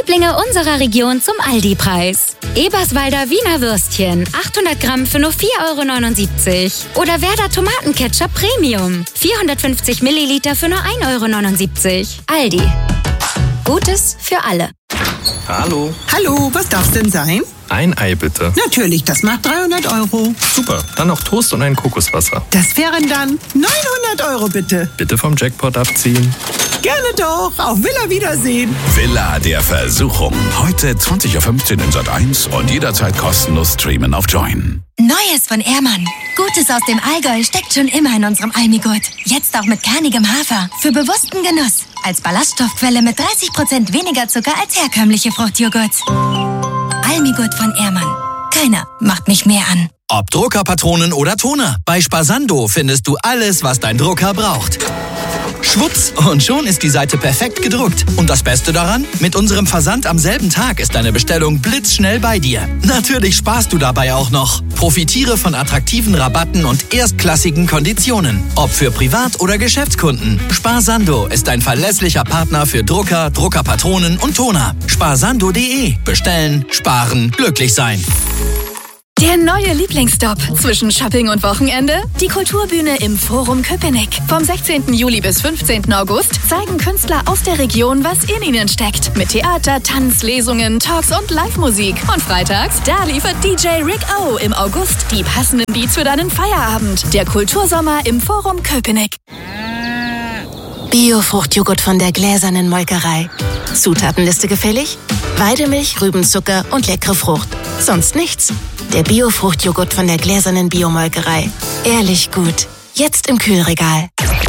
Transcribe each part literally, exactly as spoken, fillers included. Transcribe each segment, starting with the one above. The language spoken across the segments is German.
Lieblinge unserer Region zum Aldi-Preis. Eberswalder Wiener Würstchen, achthundert Gramm für nur vier Euro neunundsiebzig. Oder Werder Tomatenketchup Premium, vierhundertfünfzig Milliliter für nur ein Euro neunundsiebzig. Aldi. Gutes für alle. Hallo. Hallo, was darf's denn sein? Ein Ei bitte. Natürlich, das macht dreihundert Euro. Super, dann noch Toast und ein Kokoswasser. Das wären dann neunhundert Euro bitte. Bitte vom Jackpot abziehen. Gerne doch, auf Villa Wiedersehen. Villa der Versuchung. Heute zwanzig Uhr fünfzehn in Sat eins und jederzeit kostenlos streamen auf Join. Neues von Ehrmann. Gutes aus dem Allgäu steckt schon immer in unserem Almigurt. Jetzt auch mit kernigem Hafer. Für bewussten Genuss. Als Ballaststoffquelle mit dreißig Prozent weniger Zucker als herkömmliche Fruchtjoghurt. Almigurt von Ehrmann. Keiner macht mich mehr an. Ob Druckerpatronen oder Toner, bei Sparsanto findest du alles, was dein Drucker braucht. Schwupps, und schon ist die Seite perfekt gedruckt. Und das Beste daran? Mit unserem Versand am selben Tag ist deine Bestellung blitzschnell bei dir. Natürlich sparst du dabei auch noch. Profitiere von attraktiven Rabatten und erstklassigen Konditionen. Ob für Privat- oder Geschäftskunden. Sparsanto ist ein verlässlicher Partner für Drucker, Druckerpatronen und Toner. Sparsanto punkt de. Bestellen, sparen, glücklich sein. Der neue Lieblingsstop zwischen Shopping und Wochenende? Die Kulturbühne im Forum Köpenick. Vom sechzehnten Juli bis fünfzehnten August zeigen Künstler aus der Region, was in ihnen steckt. Mit Theater, Tanz, Lesungen, Talks und Live-Musik. Und freitags, da liefert D J Rick O im August die passenden Beats für deinen Feierabend. Der Kultursommer im Forum Köpenick. Bio-Fruchtjoghurt von der gläsernen Molkerei. Zutatenliste gefällig? Weidemilch, Rübenzucker und leckere Frucht. Sonst nichts. Der Bio-Fruchtjoghurt von der gläsernen Biomolkerei. Ehrlich gut. Jetzt im Kühlregal.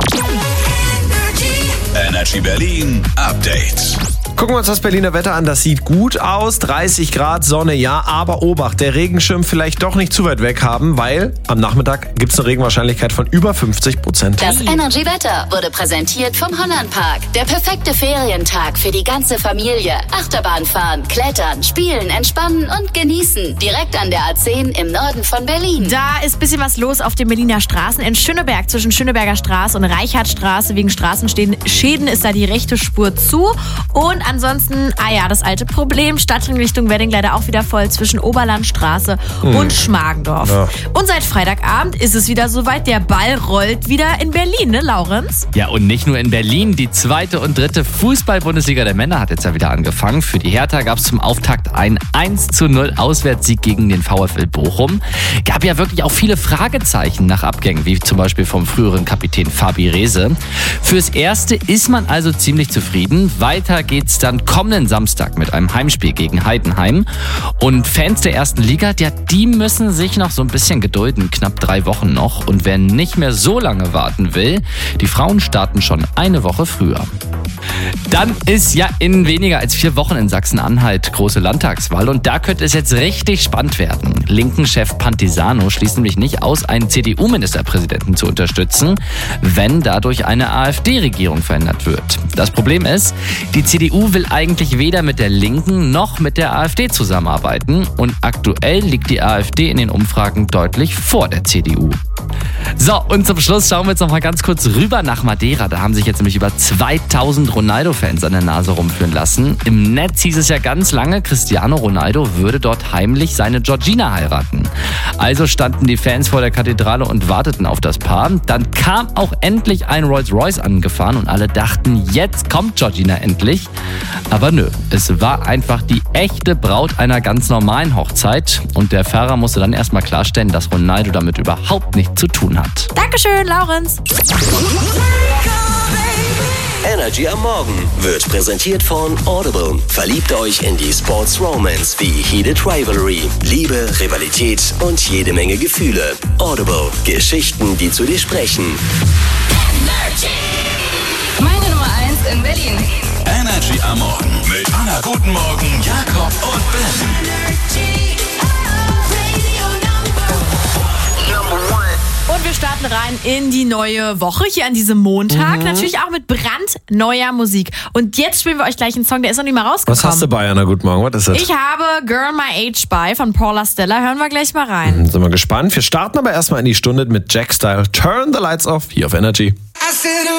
Energy Berlin Update. Gucken wir uns das Berliner Wetter an. Das sieht gut aus. dreißig Grad Sonne, ja. Aber Obacht, der Regenschirm vielleicht doch nicht zu weit weg haben, weil am Nachmittag gibt es eine Regenwahrscheinlichkeit von über fünfzig Prozent. Das Energy Wetter wurde präsentiert vom Hollandpark. Der perfekte Ferientag für die ganze Familie. Achterbahn fahren, klettern, spielen, entspannen und genießen. Direkt an der A zehn im Norden von Berlin. Da ist ein bisschen was los auf den Berliner Straßen. In Schöneberg zwischen Schöneberger Straße und Reichartstraße wegen Straßenschäden ist da die rechte Spur zu. Und ansonsten, ah ja, das alte Problem, Stadtring Richtung Wedding leider auch wieder voll zwischen Oberlandstraße hm. und Schmargendorf. Ja. Und seit Freitagabend ist es wieder soweit, der Ball rollt wieder in Berlin, ne, Laurenz? Ja, und nicht nur in Berlin, die zweite und dritte Fußball-Bundesliga der Männer hat jetzt ja wieder angefangen. Für die Hertha gab es zum Auftakt einen eins zu null Auswärtssieg gegen den VfL Bochum. Gab ja wirklich auch viele Fragezeichen nach Abgängen, wie zum Beispiel vom früheren Kapitän Fabi Rehse. Fürs Erste ist man also ziemlich zufrieden. Weiter geht's dann kommenden Samstag mit einem Heimspiel gegen Heidenheim. Und Fans der ersten Liga, ja, die müssen sich noch so ein bisschen gedulden. Knapp drei Wochen noch. Und wer nicht mehr so lange warten will, die Frauen starten schon eine Woche früher. Dann ist ja in weniger als vier Wochen in Sachsen-Anhalt große Landtagswahl und da könnte es jetzt richtig spannend werden. Linken-Chef Pantisano schließt nämlich nicht aus, einen C D U-Ministerpräsidenten zu unterstützen, wenn dadurch eine AfD-Regierung verändert wird. Das Problem ist, die C D U will eigentlich weder mit der Linken noch mit der AfD zusammenarbeiten und aktuell liegt die AfD in den Umfragen deutlich vor der C D U. So, und zum Schluss schauen wir jetzt noch mal ganz kurz rüber nach Madeira. Da haben sich jetzt nämlich über zweitausend Ronaldo-Fans an der Nase rumführen lassen. Im Netz hieß es ja ganz lange, Cristiano Ronaldo würde dort heimlich seine Georgina heiraten. Also standen die Fans vor der Kathedrale und warteten auf das Paar. Dann kam auch endlich ein Rolls-Royce angefahren und alle dachten, jetzt kommt Georgina endlich. Aber nö, es war einfach die echte Braut einer ganz normalen Hochzeit. Und der Pfarrer musste dann erstmal klarstellen, dass Ronaldo damit überhaupt nichts zu tun hat. Dankeschön, Laurenz. Energy am Morgen wird präsentiert von Audible. Verliebt euch in die Sports Romance wie Heated Rivalry, Liebe, Rivalität und jede Menge Gefühle. Audible. Geschichten, die zu dir sprechen. Energy. Meine Nummer eins in Berlin. Energy am Morgen mit Anna Guten Morgen, Jakob und Ben. Energy. Radio number one. Und wir starten rein in die neue Woche, hier an diesem Montag. Mhm. Natürlich auch mit brandneuer Musik. Und jetzt spielen wir euch gleich einen Song, der ist noch nicht mal rausgekommen. Was hast du bei, Anna? Guten Morgen, was ist das? Ich habe Girl My Age bei von Paula Stella. Hören wir gleich mal rein. Mhm, sind wir gespannt. Wir starten aber erstmal in die Stunde mit Jack Style. Turn the Lights Off hier auf Energy.